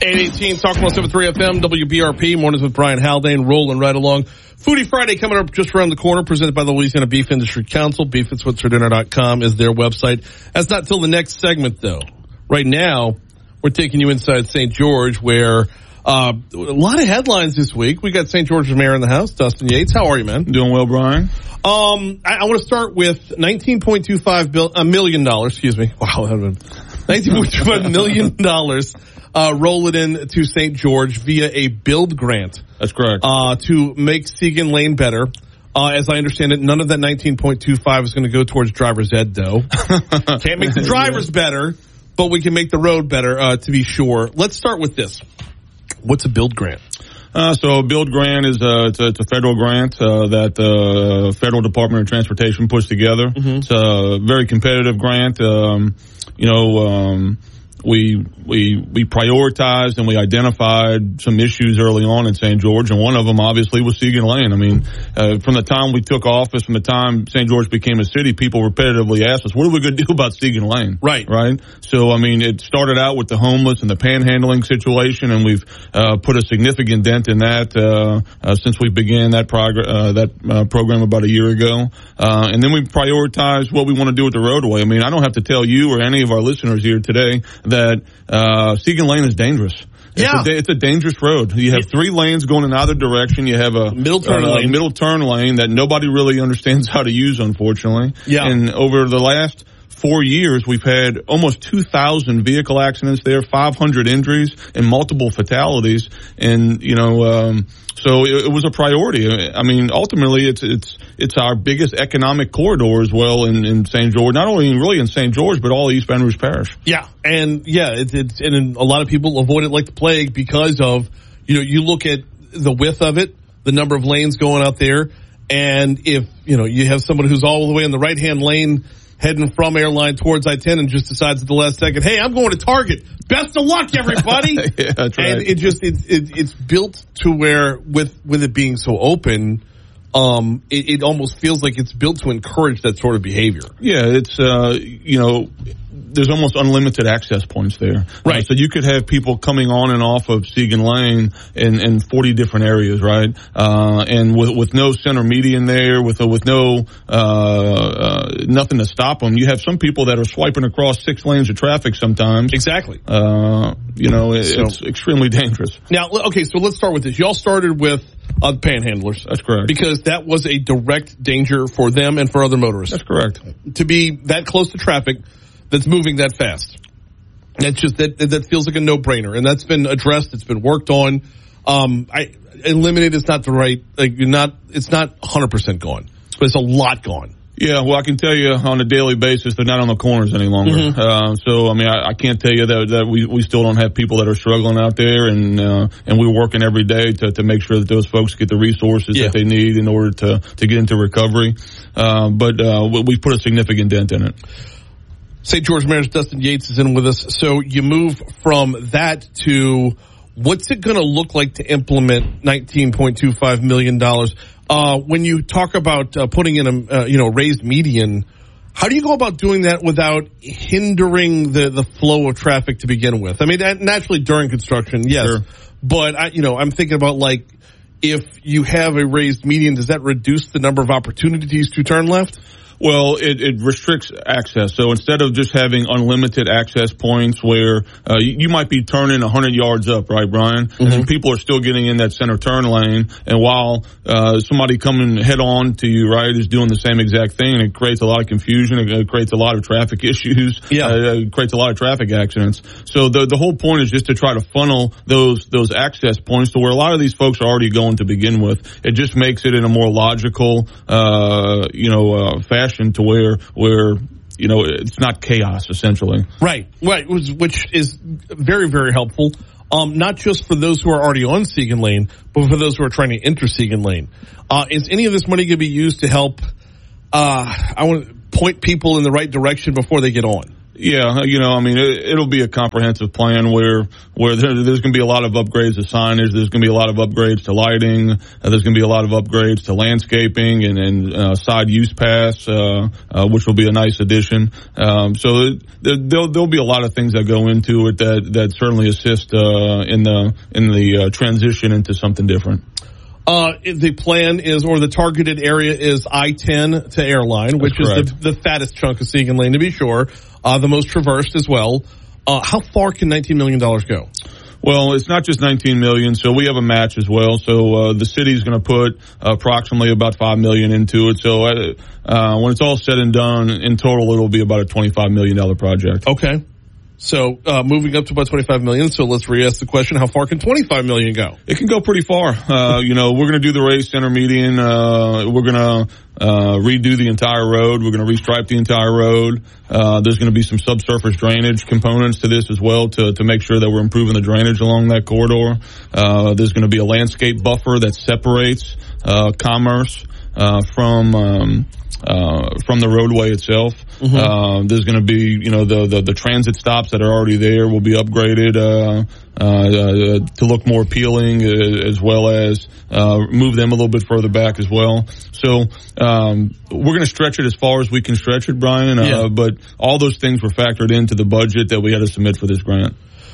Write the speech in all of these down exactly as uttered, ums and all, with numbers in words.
eight eighteen, Talk one oh seven point three F M, W B R P, mornings with Brian Haldane, rolling right along. Foodie Friday coming up just around the corner, presented by the Louisiana Beef Industry Council. beef it's what's for dinner dot com is their website. That's not till the next segment, though. Right now, we're taking you inside Saint George, where uh, a lot of headlines this week. We got Saint George's mayor in the house, Dustin Yates. How are you, man? Doing well, Brian. Um, I, I want to start with nineteen point two five bill, a million dollars, excuse me. Wow, nineteen point two five million dollars. Uh, roll it in to Saint George via a build grant. That's correct. Uh, to make Siegen Lane better. Uh, as I understand it, none of that nineteen point two five is going to go towards driver's ed, though. Can't make the drivers better, but we can make the road better, uh, to be sure. Let's start with this. What's a build grant? Uh, so a build grant is a, it's a, it's a federal grant uh, that the uh, Federal Department of Transportation puts together. Mm-hmm. It's a very competitive grant. Um, you know, um, we we we prioritized and we identified some issues early on in Saint George, and one of them obviously was Siegen Lane. I mean, uh, from the time we took office, from the time Saint George became a city, people repetitively asked us, "What are we going to do about Siegen Lane?" Right, right. So, I mean, it started out with the homeless and the panhandling situation, and we've uh, put a significant dent in that uh, uh, since we began that prog- uh, that uh, program about a year ago. Uh, and then we prioritized what we want to do with the roadway. I mean, I don't have to tell you or any of our listeners here today that uh, Siegen Lane is dangerous. Yeah. It's a, it's a dangerous road. You have three lanes going in either direction. You have a middle turn uh, lane. middle turn lane that nobody really understands how to use, unfortunately. Yeah. And over the last four years, we've had almost two thousand vehicle accidents there, five hundred injuries, and multiple fatalities. And, you know, um, so it, it was a priority. I mean, ultimately, it's it's it's our biggest economic corridor as well in, in Saint George. Not only really in Saint George, but all East Baton Rouge Parish. Yeah, and yeah, it's, it's and a lot of people avoid it like the plague because of, you know, you look at the width of it, the number of lanes going out there, and if, you know, you have someone who's all the way in the right-hand lane heading from Airline towards I ten and just decides at the last second, hey, I'm going to Target. Best of luck, everybody. Yeah, that's right. And it just, it's, it, it's built to where with, with it being so open, um, it, it almost feels like it's built to encourage that sort of behavior. Yeah, it's, uh, you know, there's almost unlimited access points there. Right. Uh, so you could have people coming on and off of Siegen Lane in, in forty different areas, right? Uh, and with, with no center median there, with, uh, with no, uh, uh, nothing to stop them. You have some people that are swiping across six lanes of traffic sometimes. Exactly. Uh, you know, it, so, it's extremely dangerous. Now, okay, so let's start with this. Y'all started with uh, panhandlers. That's correct. Because that was a direct danger for them and for other motorists. That's correct. To be that close to traffic that's moving that fast. That's just, that that feels like a no-brainer. And that's been addressed. It's been worked on. Um, I, eliminate is not the right, like, you're not, it's not one hundred percent gone, but it's a lot gone. Yeah, well, I can tell you on a daily basis, they're not on the corners any longer. Mm-hmm. Uh, so, I mean, I, I can't tell you that, that we, we still don't have people that are struggling out there, and uh, and we're working every day to, to make sure that those folks get the resources yeah. that they need in order to, to get into recovery. Uh, but uh, we've put a significant dent in it. Saint George Mayor Dustin Yates is in with us. So you move from that to what's it going to look like to implement nineteen point two five million dollars? Uh, when you talk about uh, putting in a uh, you know raised median, how do you go about doing that without hindering the, the flow of traffic to begin with? I mean, naturally during construction, yes, sure. But I, you know, I'm thinking about like if you have a raised median, does that reduce the number of opportunities to turn left? Well, it, it restricts access. So instead of just having unlimited access points where uh, you, you might be turning one hundred yards up, right, Brian? Mm-hmm. And people are still getting in that center turn lane. And while uh, somebody coming head on to you, right, is doing the same exact thing, it creates a lot of confusion. It, it creates a lot of traffic issues. Yeah. Uh, it creates a lot of traffic accidents. So the the whole point is just to try to funnel those those access points to where a lot of these folks are already going to begin with. It just makes it in a more logical, uh, you know, uh, fashion. To where, where, you know, it's not chaos, essentially. Right, right, which is very, very helpful. Um, not just for those who are already on Siegen Lane, but for those who are trying to enter Siegen Lane. Uh, is any of this money going to be used to help, uh, I want to point people in the right direction before they get on? Yeah, you know, I mean, it, it'll be a comprehensive plan where where there, there's going to be a lot of upgrades to signage. There's going to be a lot of upgrades to lighting. Uh, there's going to be a lot of upgrades to landscaping and, and uh, side use pass, uh, uh, which will be a nice addition. Um, so it, there, there'll, there'll be a lot of things that go into it that that certainly assist uh, in the in the uh, transition into something different. Uh, the plan is, or the targeted area is I ten to Airline, which is the, the fattest chunk of Siegen Lane, to be sure, uh, the most traversed as well. Uh, how far can nineteen million dollars go? Well, it's not just nineteen million dollars, so we have a match as well. So uh, the city's going to put approximately about five million dollars into it. So uh, uh, when it's all said and done, in total, it'll be about a twenty-five million dollars project. Okay. So, uh, moving up to about twenty-five million. So let's re-ask the question, how far can twenty-five million go? It can go pretty far. Uh, you know, we're going to do the race center median. Uh, we're going to, uh, redo the entire road. We're going to restripe the entire road. Uh, there's going to be some subsurface drainage components to this as well to, to make sure that we're improving the drainage along that corridor. Uh, there's going to be a landscape buffer that separates, uh, commerce, uh, from, um, Uh, from the roadway itself. Mm-hmm. Uh, there's going to be, you know, the, the, the transit stops that are already there will be upgraded, uh, uh, uh to look more appealing, uh, as well as, uh, move them a little bit further back as well. So, um, we're going to stretch it as far as we can stretch it, Brian, uh, yeah. But all those things were factored into the budget that we had to submit for this grant.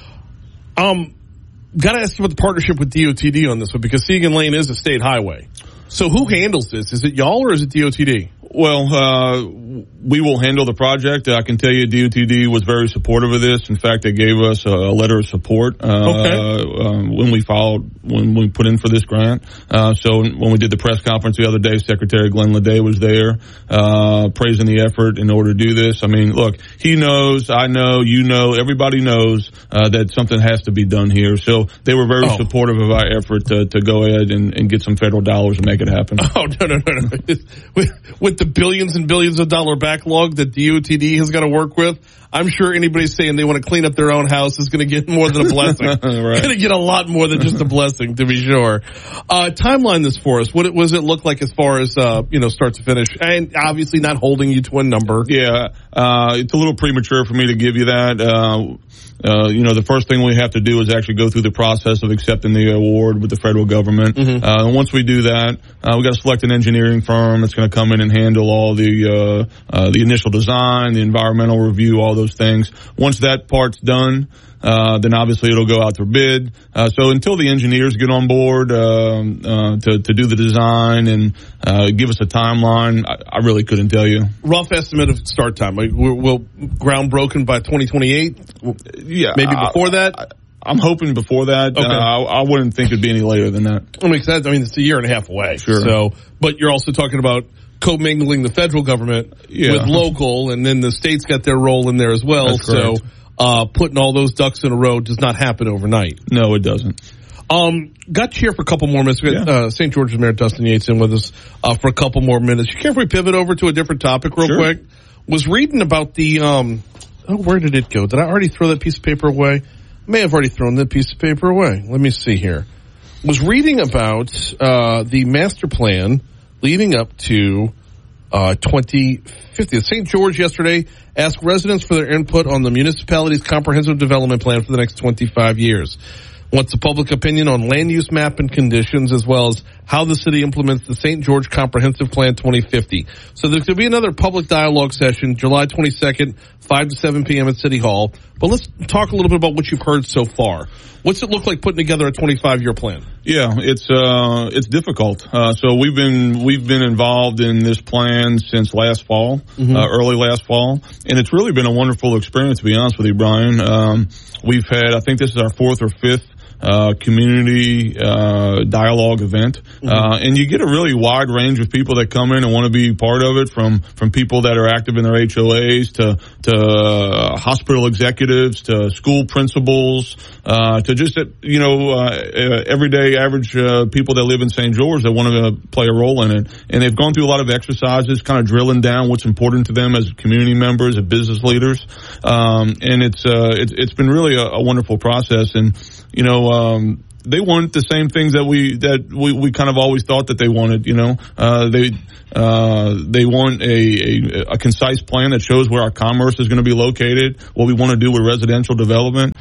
Um, gotta ask you about the partnership with D O T D on this one, because Siegen Lane is a state highway. So who handles this? Is it y'all or is it D O T D? Well, uh, we will handle the project. I can tell you D O T D was very supportive of this. In fact, they gave us a, a letter of support, uh, okay. uh, when we filed, when we put in for this grant. Uh, so when we did the press conference the other day, Secretary Glenn Leday was there, uh, praising the effort in order to do this. I mean, look, he knows, I know, you know, everybody knows, uh, that something has to be done here. So they were very oh. supportive of our effort to, to go ahead and, and get some federal dollars and make it happen. Oh, no, no, no, no. with, with the billions and billions of dollar backlog that D O T D has got to work with, I'm sure anybody saying they want to clean up their own house is going to get more than a blessing. Right. Going to get a lot more than just a blessing, to be sure. Uh, timeline this for us. What, it, what does it look like as far as, uh, you know, start to finish? And obviously not holding you to a number. Yeah, uh, it's a little premature for me to give you that. Uh, Uh, you know, the first thing we have to do is actually go through the process of accepting the award with the federal government. Mm-hmm. Uh, and once we do that, uh, we got to select an engineering firm that's going to come in and handle all the, uh, uh, the initial design, the environmental review, all those things. Once that part's done, uh, then obviously it'll go out for bid. Uh, so until the engineers get on board, uh, uh, to, to do the design and, uh, give us a timeline, I, I really couldn't tell you. Rough estimate of start time. Like, will, will ground broken by twenty twenty-eight? Yeah. Maybe before that? I, I, I'm hoping before that. Okay. Uh, I, I wouldn't think it'd be any later than that. That makes sense. I mean, it's a year and a half away. Sure. So, but you're also talking about commingling the federal government yeah. with local, and then the state's got their role in there as well. That's so, uh, putting all those ducks in a row does not happen overnight. No, it doesn't. Um, got you here for a couple more minutes. We got, yeah. uh, Saint George's Mayor Dustin Yates in with us, uh, for a couple more minutes. You care if we pivot over to a different topic real sure. quick? Was reading about the, um, oh, where did it go? Did I already throw that piece of paper away? May have already thrown that piece of paper away. Let me see here. Was reading about, uh, the master plan leading up to, uh, twenty fifty. Saint George yesterday asked residents for their input on the municipality's comprehensive development plan for the next twenty-five years. Wants the public opinion on land use map and conditions, as well as how the city implements the Saint George Comprehensive Plan twenty fifty. So there's going to be another public dialogue session, July twenty-second, five to seven p.m. at City Hall. But let's talk a little bit about what you've heard so far. What's it look like putting together a twenty-five year plan? Yeah, it's uh it's difficult. Uh so we've been we've been involved in this plan since last fall, mm-hmm. uh, early last fall, and it's really been a wonderful experience, to be honest with you, Brian. Um we've had, I think this is our fourth or fifth Uh, community, uh, dialogue event. Mm-hmm. Uh, and you get a really wide range of people that come in and want to be part of it, from, from people that are active in their H O As to, to, uh, hospital executives, to school principals, uh, to just, you know, uh, everyday average, uh, people that live in Saint George that want to play a role in it. And they've gone through a lot of exercises, kind of drilling down what's important to them as community members, as business leaders. Um, and it's, uh, it's, it's been really a, a wonderful process. And, you know, um, they want the same things that we that we, we kind of always thought that they wanted. You know, uh, they uh, they want a, a a concise plan that shows where our commerce is going to be located, what we want to do with residential development.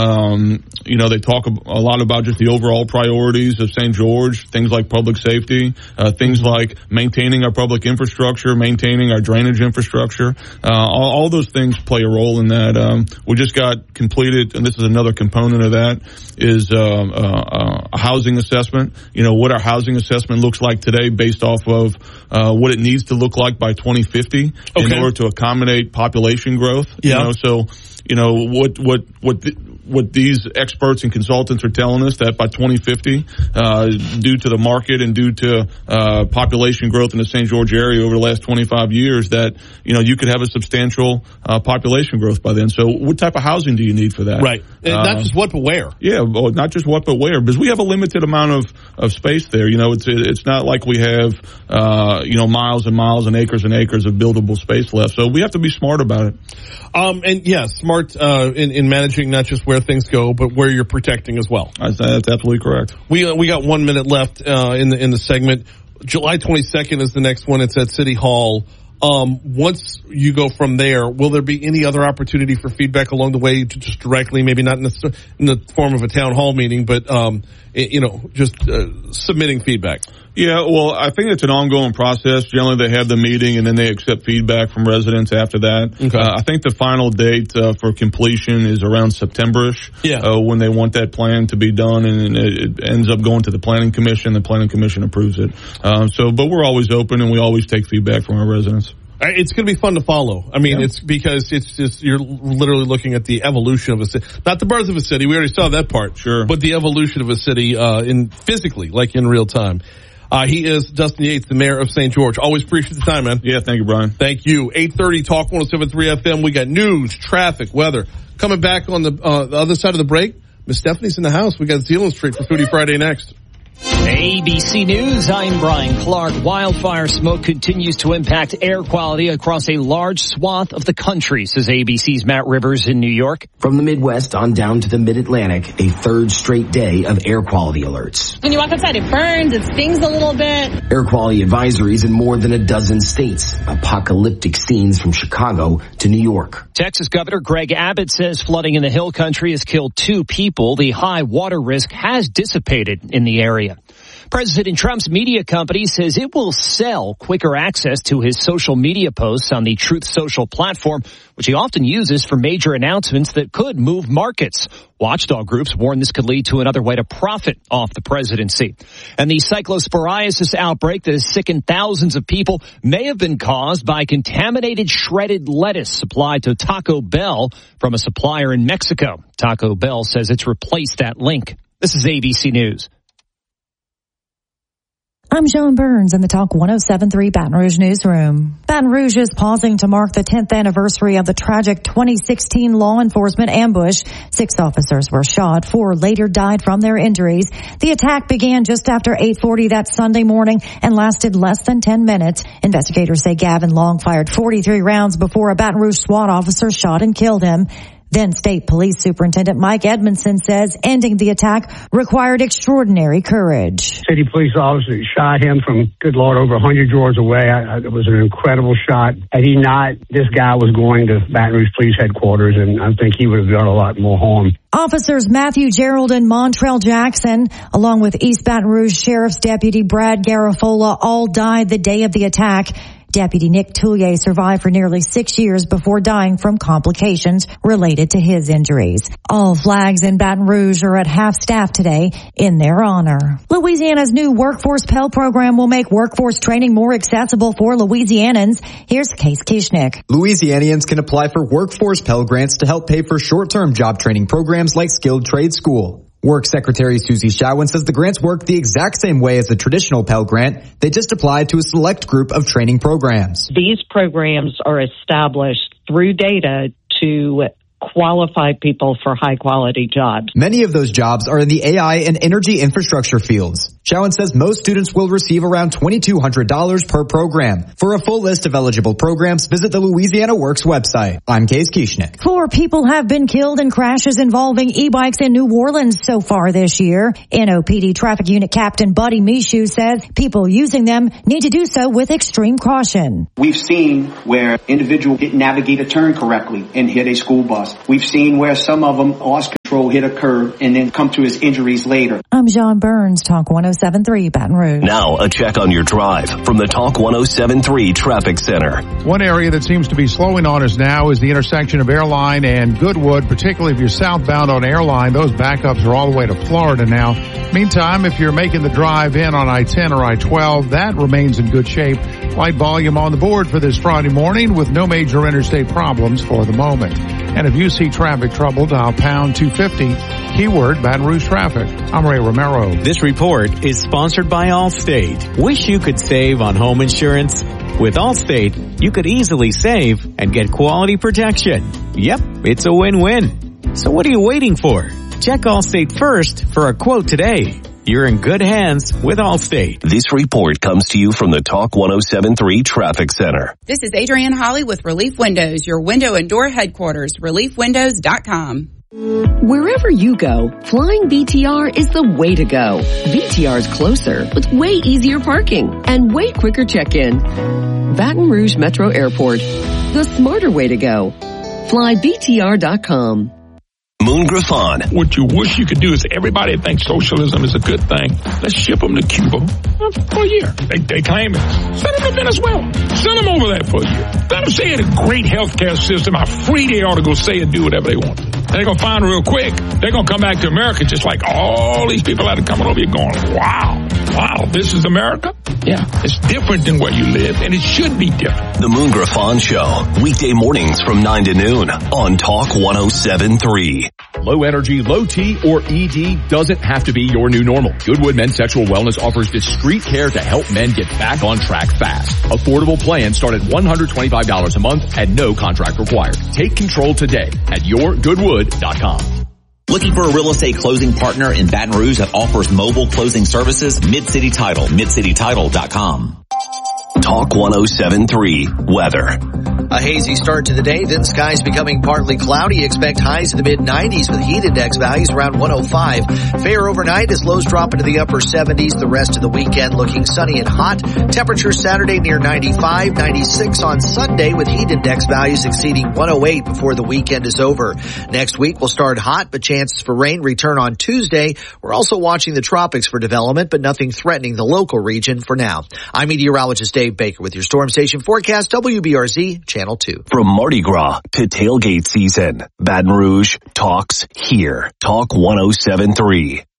Um, you know, they talk a lot about just the overall priorities of Saint George, things like public safety, uh, things like maintaining our public infrastructure, maintaining our drainage infrastructure. Uh, all, all those things play a role in that. Um, we just got completed, and this is another component of that, is uh, uh, a housing assessment. You know, what our housing assessment looks like today based off of uh, what it needs to look like by twenty fifty okay. in order to accommodate population growth. Yeah. You know, so, you know, what, what, what, the, what these experts and consultants are telling us that by twenty fifty, uh, due to the market and due to, uh, population growth in the Saint George area over the last twenty-five years, that, you know, you could have a substantial, uh, population growth by then. So what type of housing do you need for that? Right. And uh, not just what, but where. Yeah. Well, not just what, but where, because we have a limited amount of, of space there. You know, it's, it's not like we have, uh, you know, miles and miles and acres and acres of buildable space left. So we have to be smart about it. Um, and yeah, smart, uh, in, in managing not just where things go, but where you're protecting as well. That's, that's absolutely correct. We, uh, we got one minute left, uh, in the, in the segment. July twenty-second is the next one. It's at City Hall. Um, once you go from there, will there be any other opportunity for feedback along the way to just directly, maybe not in the, in the form of a town hall meeting, but, um, you know, just, uh, submitting feedback? Yeah, well, I think it's an ongoing process. Generally, they have the meeting and then they accept feedback from residents after that. Okay. Uh, I think the final date uh, for completion is around September-ish. Yeah. Uh, when they want that plan to be done, and it, it ends up going to the Planning Commission. The Planning Commission approves it. Um, so, but we're always open and we always take feedback from our residents. It's going to be fun to follow. I mean, yeah. it's because it's just, you're literally looking at the evolution of a city. Not the birth of a city. We already saw that part. Sure. But the evolution of a city, uh, in physically, like in real time. Uh, he is Dustin Yates, the mayor of Saint George. Always appreciate the time, man. Yeah, thank you, Brian. Thank you. eight thirty Talk one oh seven point three F M. We got news, traffic, weather. Coming back on the, uh, the other side of the break, Miss Stephanie's in the house. We got Zealand Street for Foodie Friday next. A B C News, I'm Brian Clark. Wildfire smoke continues to impact air quality across a large swath of the country, says A B C's Matt Rivers in New York. From the Midwest on down to the Mid-Atlantic, a third straight day of air quality alerts. When you walk outside, it burns, it stings a little bit. Air quality advisories in more than a dozen states. Apocalyptic scenes from Chicago to New York. Texas Governor Greg Abbott says flooding in the Hill Country has killed two people. The high water risk has dissipated in the area. President Trump's media company says it will sell quicker access to his social media posts on the Truth Social platform, which he often uses for major announcements that could move markets. Watchdog groups warn this could lead to another way to profit off the presidency. And the cyclosporiasis outbreak that has sickened thousands of people may have been caused by contaminated shredded lettuce supplied to Taco Bell from a supplier in Mexico. Taco Bell says it's replaced that link. This is A B C News. I'm Joan Burns in the Talk one oh seven point three Baton Rouge newsroom. Baton Rouge is pausing to mark the tenth anniversary of the tragic twenty sixteen law enforcement ambush. Six officers were shot. Four later died from their injuries. The attack began just after eight forty that Sunday morning and lasted less than ten minutes. Investigators say Gavin Long fired forty-three rounds before a Baton Rouge SWAT officer shot and killed him. Then State Police Superintendent Mike Edmondson says ending the attack required extraordinary courage. City police officer shot him from, good Lord, over one hundred yards away. I, I, it was an incredible shot. Had he not, this guy was going to Baton Rouge Police Headquarters, and I think he would have done a lot more harm. Officers Matthew Gerald and Montrell Jackson, along with East Baton Rouge Sheriff's Deputy Brad Garafola, all died the day of the attack. Deputy Nick Toulier survived for nearly six years before dying from complications related to his injuries. All flags in Baton Rouge are at half staff today in their honor. Louisiana's new Workforce Pell program will make workforce training more accessible for Louisianans. Here's Case Kishnick. Louisianians can apply for Workforce Pell grants to help pay for short-term job training programs like Skilled Trade School. Work Secretary Susie Shawin says the grants work the exact same way as the traditional Pell Grant. They just apply to a select group of training programs. These programs are established through data to qualify people for high-quality jobs. Many of those jobs are in the A I and energy infrastructure fields. Showen says most students will receive around twenty-two hundred dollars per program. For a full list of eligible programs, visit the Louisiana Works website. I'm Case Kieschnick. Four people have been killed in crashes involving e-bikes in New Orleans so far this year. N O P D Traffic Unit Captain Buddy Michaud says people using them need to do so with extreme caution. We've seen where individuals didn't navigate a turn correctly and hit a school bus. We've seen where some of them lost control, hit a curb, and then come to his injuries later. I'm John Burns, Talk one oh seven point three Baton Rouge. Now a check on your drive from the Talk one oh seven point three Traffic Center. One area that seems to be slowing on us now is the intersection of Airline and Goodwood, particularly if you're southbound on Airline. Those backups are all the way to Florida now. Meantime, if you're making the drive in on I ten or I twelve, that remains in good shape. Light volume on the board for this Friday morning with no major interstate problems for the moment. And if you see traffic trouble, dial pound two fifty, keyword Baton Rouge traffic. I'm Ray Romero. This report is sponsored by Allstate. Wish you could save on home insurance? With Allstate, you could easily save and get quality protection. Yep, it's a win-win. So what are you waiting for? Check Allstate first for a quote today. You're in good hands with Allstate. This report comes to you from the Talk one oh seven point three Traffic Center. This is Adrienne Holly with Relief Windows, your window and door headquarters, relief windows dot com. Wherever you go, flying V T R is the way to go. V T R is closer with way easier parking and way quicker check-in. Baton Rouge Metro Airport, the smarter way to go. Fly V T R dot com. Moon Griffon. What you wish you could do is everybody thinks socialism is a good thing. Let's ship them to Cuba for a year. They, they claim it. Send them to Venezuela. Send them over there for a year. Let them say it's a great healthcare system, how free they ought to go say and do whatever they want. They're going to find real quick, they're going to come back to America just like all these people that are coming over here going, wow, wow, this is America? Yeah, it's different than where you live, and it should be different. The Moon Griffon Show, weekday mornings from nine to noon on Talk one oh seven point three. Low energy, low T, or E D doesn't have to be your new normal. Goodwood Men's Sexual Wellness offers discreet care to help men get back on track fast. Affordable plans start at one hundred twenty-five dollars a month and no contract required. Take control today at your goodwood dot com. Looking for a real estate closing partner in Baton Rouge that offers mobile closing services? Mid-City Title, mid city title dot com. Talk one oh seven point three weather. A hazy start to the day, then skies becoming partly cloudy. Expect highs in the mid nineties with heat index values around one oh five. Fair overnight as lows drop into the upper seventies. The rest of the weekend looking sunny and hot. Temperature Saturday near ninety-five, ninety-six on Sunday with heat index values exceeding one oh eight before the weekend is over. Next week will start hot, but chances for rain return on Tuesday. We're also watching the tropics for development, but nothing threatening the local region for now. I'm meteorologist Dave Baker with your Storm Station forecast, W B R Z Channel two. From Mardi Gras to tailgate season, Baton Rouge talks here. Talk one oh seven point three.